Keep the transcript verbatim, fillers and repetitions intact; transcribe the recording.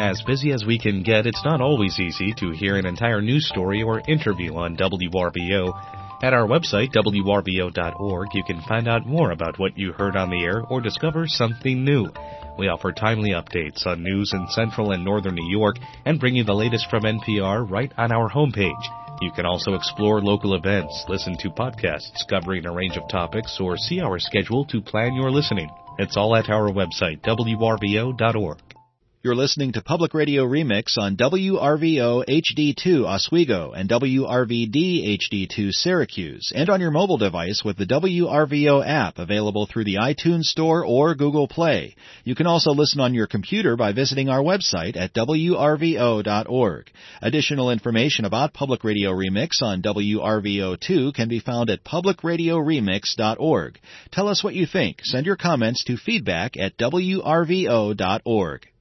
As busy as we can get, it's not always easy to hear an entire news story or interview on W R B O. At our website, W R B O dot org, you can find out more about what you heard on the air or discover something new. We offer timely updates on news in central and northern New York and bring you the latest from N P R right on our homepage. You can also explore local events, listen to podcasts covering a range of topics, or see our schedule to plan your listening. It's all at our website, W R B O dot org. You're listening to Public Radio Remix on W R V O H D two Oswego and W R V D H D two Syracuse, and on your mobile device with the W R V O app available through the iTunes Store or Google Play. You can also listen on your computer by visiting our website at W R V O dot org. Additional information about Public Radio Remix on W R V O two can be found at Public Radio Remix dot org. Tell us what you think. Send your comments to feedback at W R V O dot org.